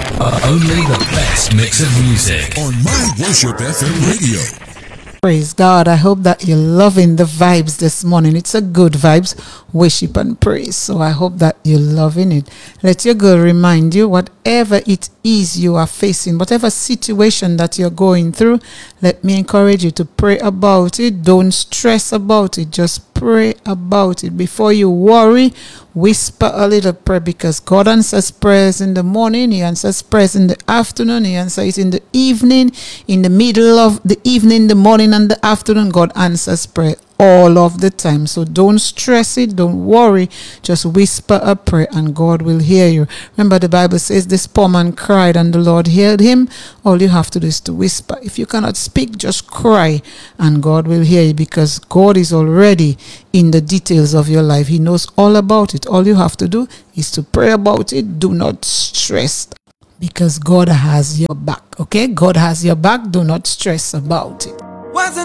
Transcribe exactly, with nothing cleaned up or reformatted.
Uh, only the best mix of music on My Worship F M Radio. Praise God. I hope that you're loving the vibes this morning. It's a good vibes, worship and praise. So I hope that you're loving it. Let your girl remind you, whatever it is you are facing, whatever situation that you're going through, let me encourage you to pray about it. Don't stress about it. Just pray about it. Before you worry, whisper a little prayer, because God answers prayers in the morning. He answers prayers in the afternoon. He answers it in the evening, in the middle of the evening, the morning and the afternoon. God answers prayer all of the time. So don't stress it. Don't worry. Just whisper a prayer and God will hear you. Remember, the Bible says this poor man cried and the Lord heard him. All you have to do is to whisper. If you cannot speak, just cry and God will hear you, because God is already in the details of your life. He knows all about it. All you have to do is to pray about it. Do not stress, because God has your back. Okay? God has your back. Do not stress about it.